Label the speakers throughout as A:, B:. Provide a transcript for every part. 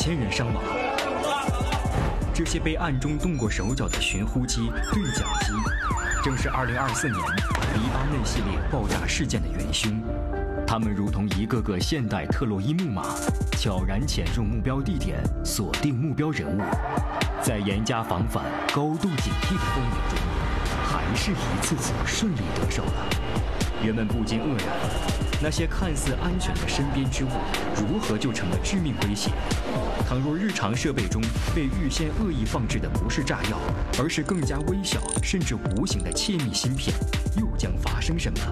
A: 1000人伤亡。这些被暗中动过手脚的寻呼机、对讲机，正是2024年黎巴嫩系列爆炸事件的元凶。他们如同一个个现代特洛伊木马，悄然潜入目标地点，锁定目标人物，在严加防范、高度警惕的氛围中，还是一次次顺利得手了。人们不禁愕然：那些看似安全的身边之物，如何就成了致命威胁？倘若日常设备中被预先恶意放置的不是炸药，而是更加微小甚至无形的窃密芯片，又将发生什么？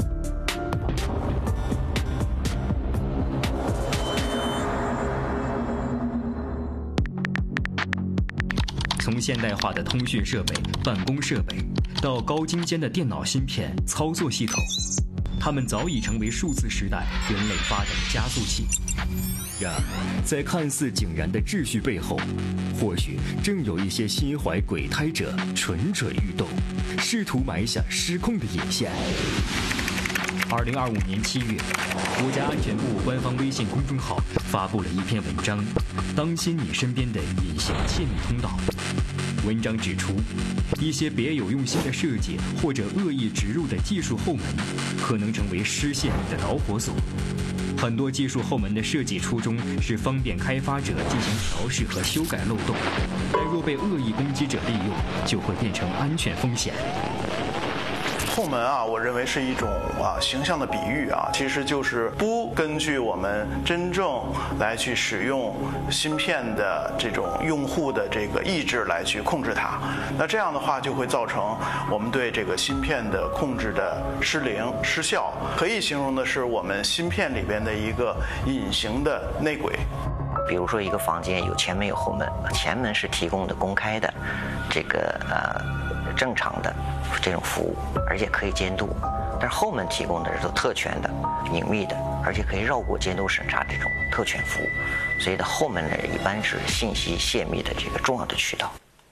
A: 从现代化的通讯设备、办公设备，到高精尖的电脑芯片、操作系统，它们早已成为数字时代人类发展的加速器。然而，在看似井然的秩序背后，或许正有一些心怀鬼胎者蠢蠢欲动，试图埋下失控的引线。2025年7月，国家安全部官方微信公众号发布了一篇文章，当心你身边的隐形窃密通道。文章指出，一些别有用心的设计或者恶意植入的技术后门，可能成为失泄密的导火索。很多技术后门的设计初衷是方便开发者进行调试和修改漏洞，但若被恶意攻击者利用，就会变成安全风险。
B: 后门啊，我认为是一种形象的比喻啊，其实就是不根据我们真正来去使用芯片的这种用户的这个意志来去控制它。那这样的话就会造成我们对这个芯片的控制的失灵失效。可以形容的是我们芯片里边的一个隐形的内鬼。
C: 比如说一个房间有前门有后门，前门是提供的公开的这个正常的这种服务，而且可以监督，但是后门提供的是特权的、隐秘的，而且可以绕过监督审查这种特权服务，所以的后门呢一般是信息泄密的这个重要的渠道。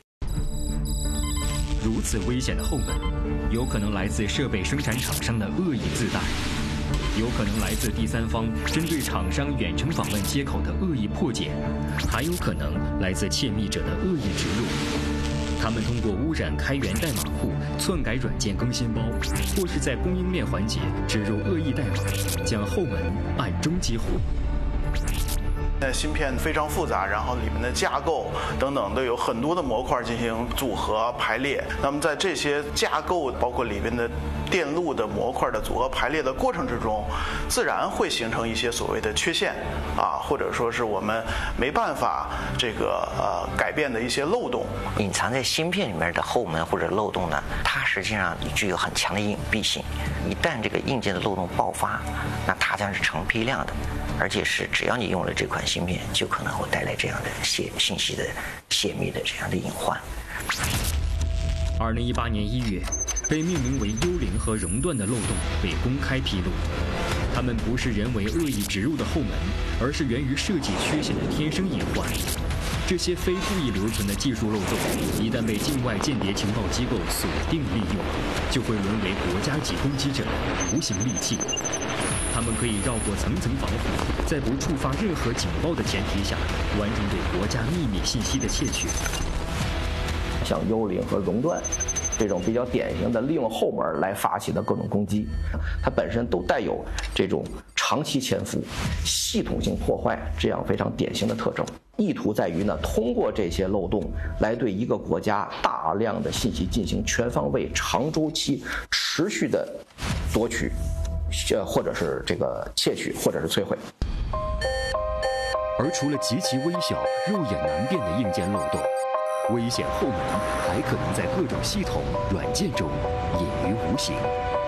A: 如此危险的后门，有可能来自设备生产厂商的恶意自带，有可能来自第三方针对厂商远程访问接口的恶意破解，还有可能来自窃密者的恶意植入。他们通过污染开源代码库、篡改软件更新包，或是在供应链环节植入恶意代码，将后门暗中激活。
B: 芯片非常复杂，然后里面的架构等等都有很多的模块进行组合排列。那么在这些架构包括里面的电路的模块的组合排列的过程之中，自然会形成一些所谓的缺陷或者说是我们没办法这个改变的一些漏洞。
C: 隐藏在芯片里面的后门或者漏洞呢，它实际上具有很强的隐蔽性。一旦这个硬件的漏洞爆发，那它将是成批量的，而且是只要你用了这款芯片，就可能会带来这样的信息的泄密的这样的隐患。
A: 2018年1月，被命名为“幽灵”和“熔断”的漏洞被公开披露。它们不是人为恶意植入的后门，而是源于设计缺陷的天生隐患。这些非故意留存的技术漏洞，一旦被境外间谍情报机构锁定利用，就会沦为国家级攻击者的无形利器。他们可以绕过层层防护，在不触发任何警报的前提下，完成对国家秘密信息的窃取。
D: 像幽灵和熔断这种比较典型的利用后门来发起的各种攻击，它本身都带有这种长期潜伏、系统性破坏这样非常典型的特征。意图在于呢，通过这些漏洞来对一个国家大量的信息进行全方位、长周期、持续的夺取，或者是这个窃取，或者是摧毁。
A: 而除了极其微小、肉眼难辨的硬件漏洞，危险后门还可能在各种系统、软件中隐于无形。